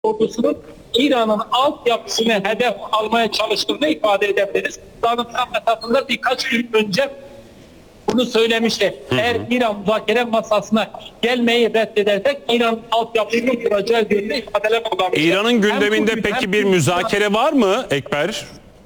ordusunun İran'ın altyapısını hedef almaya çalıştığını ifade edebiliriz. Donald Trump esasında birkaç gün önce bunu söylemişti. Eğer İran müzakere masasına gelmeyi reddedersek İran altyapısını kuracağı yönünde ifadeler kullanmıştı. İran'ın gündeminde peki bir müzakere var mı Ekber?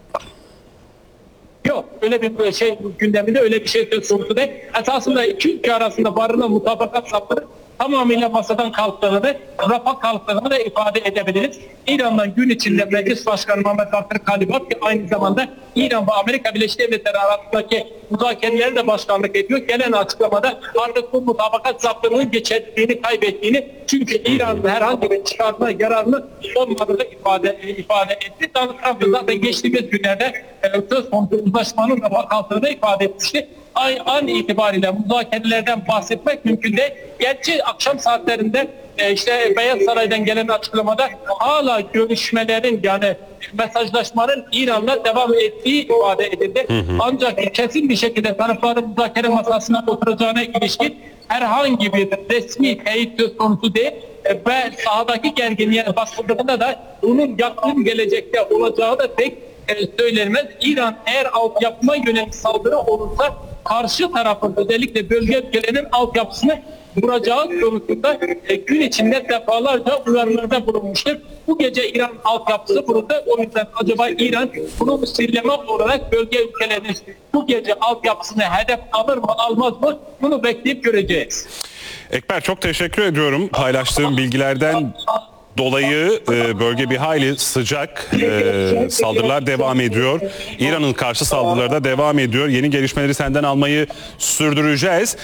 Yok, öyle bir şey gündeminde öyle bir şey söz konusu değil. Esasında iki ülke arasında varlığı mutabakat safları tamamıyla masadan kalktığını, rafa kalktığını da ifade edebiliriz. İran'dan gün içinde Meclis Başkanı Muhammed Bakır Kalibat ki aynı zamanda İran ve Amerika Birleşik Devletleri arasındaki müzakerelere de başkanlık ediyor. Gelen açıklamada artık bu mutabakat saflarının geçerliliğini kaybettiğini, çünkü İran'ın herhangi bir çıkarma yararını olmadığını ifade etti. Donald Trump zaten geçtiğimiz günlerde söz konusu uzlaşmanın rafa kalktığını ifade etmişti. An itibariyle müzakerelerden bahsetmek mümkün değil. Gerçi akşam saatlerinde işte Beyaz Saray'dan gelen açıklamada hala görüşmelerin, yani mesajlaşmanın İran'la devam ettiği ifade edildi. Ancak kesin bir şekilde tarafların müzakere masasına oturacağına ilişkin herhangi bir resmi teyit söz konusu değil. Ve sahadaki gerginliğe bakıldığında da bunun yakın gelecekte olacağı da pek söylenmez. İran eğer altyapıma yönelik saldırı olursa karşı tarafın, özellikle bölge ülkelerinin altyapısını vuracağı konusunda gün içinde defalarca uyarılarda bulunmuştur. Bu gece İran altyapısı vuruldu. O yüzden acaba İran bunu müsilleme olarak bölge ülkelerinin bu gece altyapısını hedef alır mı almaz mı, bunu bekleyip göreceğiz. Ekber, çok teşekkür ediyorum paylaştığım bilgilerden dolayı. Bölge bir hayli sıcak, saldırılar devam ediyor. İran'ın karşı saldırıları da devam ediyor. Yeni gelişmeleri senden almayı sürdüreceğiz.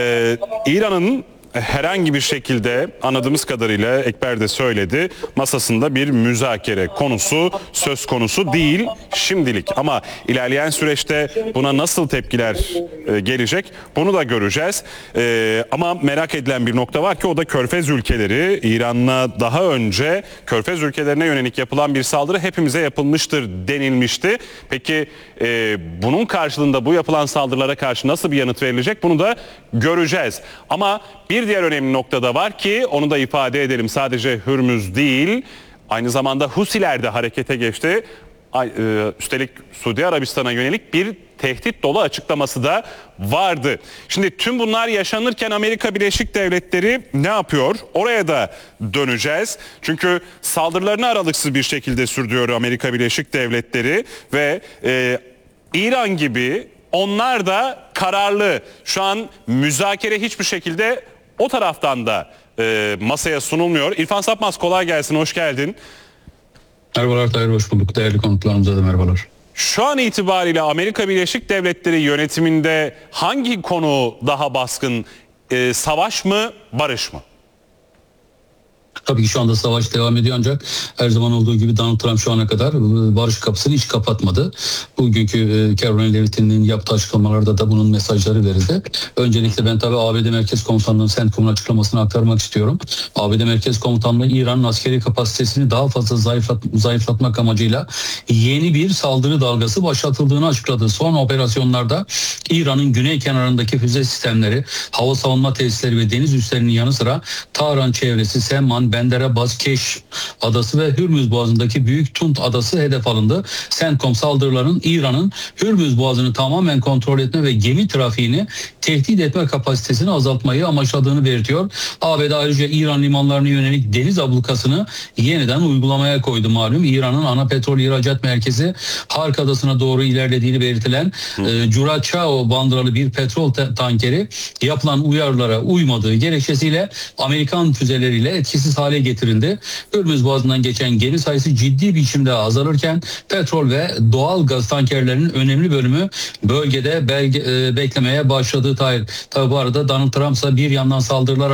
İran'ın herhangi bir şekilde, anladığımız kadarıyla Ekber de söyledi, masasında bir müzakere konusu söz konusu değil şimdilik. Ama ilerleyen süreçte buna nasıl tepkiler gelecek bunu da göreceğiz. Ama merak edilen bir nokta var ki o da Körfez ülkeleri. İran'la daha önce Körfez ülkelerine yönelik yapılan bir saldırı hepimize yapılmıştır denilmişti. Peki bunun karşılığında bu yapılan saldırılara karşı nasıl bir yanıt verilecek bunu da göreceğiz. Ama bir diğer önemli nokta da var ki onu da ifade edelim. Sadece Hürmüz değil, aynı zamanda Husiler de harekete geçti. Üstelik Suudi Arabistan'a yönelik bir tehdit dolu açıklaması da vardı. Şimdi tüm bunlar yaşanırken Amerika Birleşik Devletleri ne yapıyor? Oraya da döneceğiz. Çünkü saldırılarını aralıksız bir şekilde sürdürüyor Amerika Birleşik Devletleri ve İran gibi onlar da kararlı. Şu an müzakere hiçbir şekilde o taraftan da masaya sunulmuyor. İrfan Sapmaz, kolay gelsin, hoş geldin. Merhabalar Tahir, hoş bulduk. Değerli konuklarımıza da merhabalar. Şu an itibariyle Amerika Birleşik Devletleri yönetiminde hangi konu daha baskın? Savaş mı, barış mı? Tabii ki şu anda savaş devam ediyor ancak her zaman olduğu gibi Donald Trump şu ana kadar barış kapısını hiç kapatmadı. Bugünkü Caroline Levitt'in yaptığı açıklamalarda da bunun mesajları verildi. Öncelikle ben tabii ABD Merkez Komutanlığı CENTCOM'un açıklamasını aktarmak istiyorum. ABD Merkez Komutanlığı İran'ın askeri kapasitesini daha fazla zayıflatmak amacıyla yeni bir saldırı dalgası başlatıldığını açıkladı. Son operasyonlarda İran'ın güney kenarındaki füze sistemleri, hava savunma tesisleri ve deniz üslerinin yanı sıra Tahran çevresi, Semman, Benderebaz, Keş adası ve Hürmüz Boğazı'ndaki Büyük Tunt adası hedef alındı. CENTCOM saldırıların İran'ın Hürmüz Boğazı'nı tamamen kontrol etme ve gemi trafiğini tehdit etme kapasitesini azaltmayı amaçladığını belirtiyor. ABD ayrıca İran limanlarına yönelik deniz ablukasını yeniden uygulamaya koydu. Malum İran'ın ana petrol ihracat merkezi Hark adasına doğru ilerlediğini belirtilen Curacao bandıralı bir petrol tankeri yapılan uyarılara uymadığı gerekçesiyle Amerikan füzeleriyle etkisiz hale getirildi. Hürmüz Boğazı'ndan geçen gemi sayısı ciddi biçimde azalırken petrol ve doğal gaz tankerlerinin önemli bölümü bölgede beklemeye başladığı tabi bu arada Donald Trump ise bir yandan saldırıları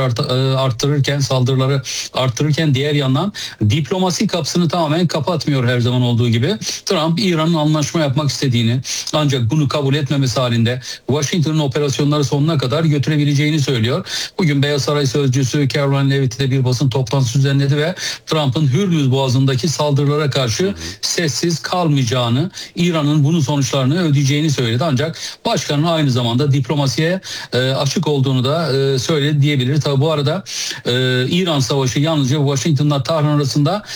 arttırırken diğer yandan diplomasi kapısını tamamen kapatmıyor her zaman olduğu gibi. Trump İran'ın anlaşma yapmak istediğini ancak bunu kabul etmemesi halinde Washington'ın operasyonları sonuna kadar götürebileceğini söylüyor. Bugün Beyaz Saray sözcüsü Caroline Levitt de bir basın toplantısı konferansı düzenledi ve Trump'ın Hürmüz Boğazı'ndaki saldırılara karşı sessiz kalmayacağını, İran'ın bunun sonuçlarını ödeyeceğini söyledi. Ancak başkanın aynı zamanda diplomasiye açık olduğunu da söyledi diyebilir. Tabi bu arada İran savaşı yalnızca Washington'la Tahran arasında